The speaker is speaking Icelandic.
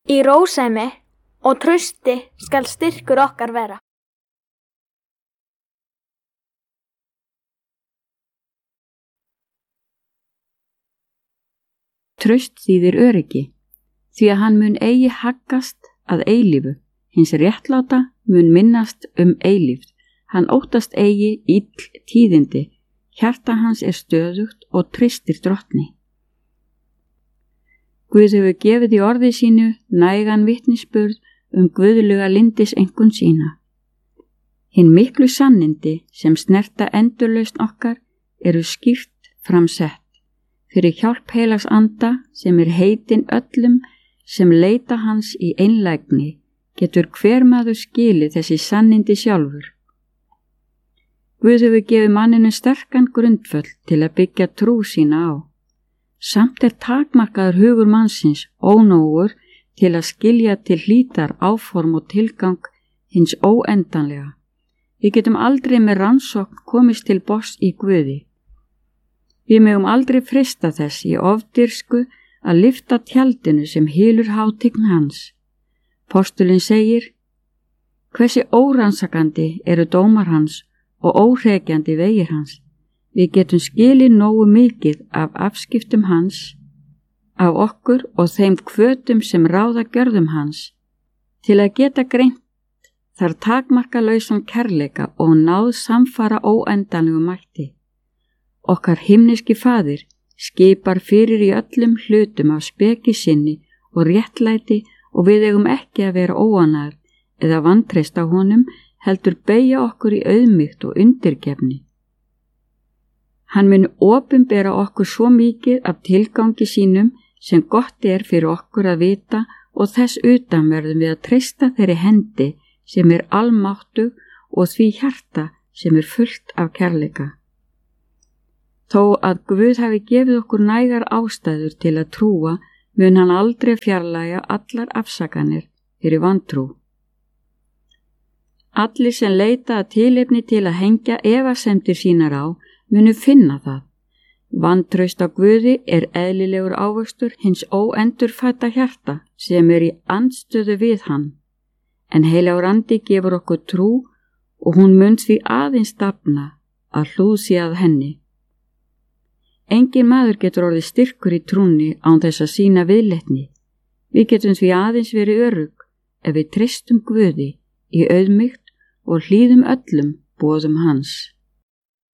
Í rósemi og trausti skal styrkur okkar vera. Traust þýðir öryggi, því að hann mun eigi haggast að eilífu, hins réttláta mun minnast eilífð, hann óttast eigi ill tíðindi, hjarta hans stöðugt og treystir drottni. Guð hefur gefið í orði sínu nægan vitnisburð guðlega lyndiseinkunn sína. Hinn miklu sannindi sem snerta endurlausn okkar eru skýrt framsett. Fyrir hjálp heilags anda sem heitin öllum sem leita hans í einlægni getur hver maður skilið þessi sannindi sjálfur. Guð hefur gefið manninu sterkan grundvöll til að byggja trú sína á. Samt takmarkaður hugur mannsins ónógur til að skilja til hlítar áform og tilgang hins óendanlega. Við getum aldrei með rannsókn komist til botns í Guði. Við megum aldrei freista þess í ofdyrsku að lyfta tjaldinu sem hylur hátign hans. Postulinn segir: hversi órannsakandi eru dómar hans og óhrekjandi vegir hans. Við getum skilið nógu mikið af afskiptum hans, af okkur og þeim hvötum sem ráða gjörðum hans, til að geta greint þar takmarkalausan kærleika og náð samfara óendanlegu mætti. Okkar himneski faðir skipar fyrir í öllum hlutum af speki sinni og réttlæti og við eigum ekki að vera óanaðir eða vantreysta honum, heldur beygja okkur í auðmýkt og undirgefni. Hann mun opinbera okkur svo mikið af tilgangi sínum sem gott fyrir okkur að vita og þess utan verðum við að treysta þeirri hendi sem almáttug og því hjarta sem fullt af kærleika. Þó að Guð hafi gefið okkur nægar ástæður til að trúa, mun hann aldrei fjarlægja allar afsakanir fyrir vantrú. Allir sem leita að tilefni til að hengja efasemdir sínar á, munu finna það. Vantraust á Guði eðlilegur ávöxtur hins óendurfædda hjarta sem í andstöðu við hann. En heilagur andi gefur okkur trú og hún mun því aðeins dafna að hlúð að henni. Engin maður getur orðið styrkur í trúnni án þess að sýna viðleitni. Við getum því aðeins verið örugg ef við treystum Guði í auðmýkt og hlýðum öllum boðum hans.